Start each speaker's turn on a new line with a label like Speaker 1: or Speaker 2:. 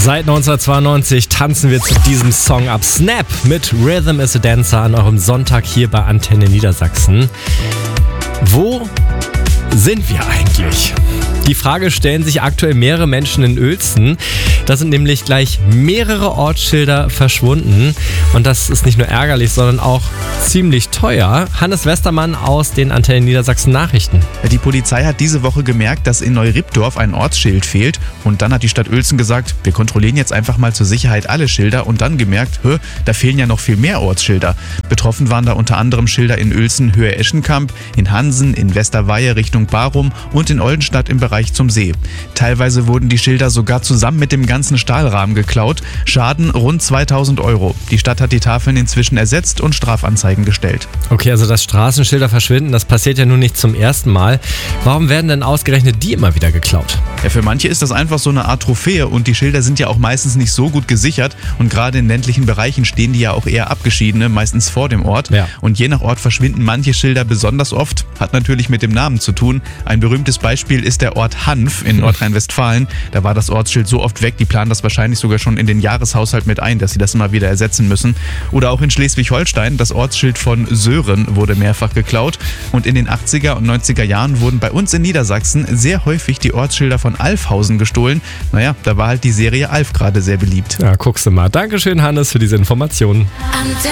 Speaker 1: Seit 1992 tanzen wir zu diesem Song ab. Snap mit Rhythm is a Dancer an eurem Sonntag hier bei Antenne Niedersachsen. Wo sind wir eigentlich? Die Frage stellen sich aktuell mehrere Menschen in Uelzen. Da sind nämlich gleich mehrere Ortsschilder verschwunden. Und das ist nicht nur ärgerlich, sondern auch ziemlich teuer. Hannes Westermann aus den Antenne Niedersachsen Nachrichten.
Speaker 2: Die Polizei hat diese Woche gemerkt, dass in Neuripdorf ein Ortsschild fehlt. Und dann hat die Stadt Uelzen gesagt, wir kontrollieren jetzt einfach mal zur Sicherheit alle Schilder. Und dann gemerkt, da fehlen ja noch viel mehr Ortsschilder. Betroffen waren da unter anderem Schilder in Uelzen Höhe Eschenkamp, in Hansen, in Westerweihe Richtung Barum und in Oldenstadt im Bereich zum See. Teilweise wurden die Schilder sogar zusammen mit dem ganzen Stahlrahmen geklaut. Schaden rund 2.000 €. Die Stadt hat die Tafeln inzwischen ersetzt und Strafanzeigen gestellt.
Speaker 1: Okay, also dass Straßenschilder verschwinden, das passiert ja nun nicht zum ersten Mal. Warum werden denn ausgerechnet die immer wieder geklaut?
Speaker 2: Ja, für manche ist das einfach so eine Art Trophäe und die Schilder sind ja auch meistens nicht so gut gesichert und gerade in ländlichen Bereichen stehen die ja auch eher abgeschiedene, meistens vor dem Ort.
Speaker 1: Ja.
Speaker 2: Und je nach Ort verschwinden manche Schilder besonders oft, hat natürlich mit dem Namen zu tun. Ein berühmtes Beispiel ist der Ort Hanf in Nordrhein-Westfalen. Da war das Ortsschild so oft weg, die planen das wahrscheinlich sogar schon in den Jahreshaushalt mit ein, dass sie das immer wieder ersetzen müssen. Oder auch in Schleswig-Holstein, das Ortsschild von Söhren wurde mehrfach geklaut. Und in den 80er und 90er Jahren wurden bei uns in Niedersachsen sehr häufig die Ortsschilder von Alfhausen gestohlen. Naja, da war halt die Serie Alf gerade sehr beliebt.
Speaker 1: Ja, guckst du mal. Dankeschön, Hannes, für diese Informationen.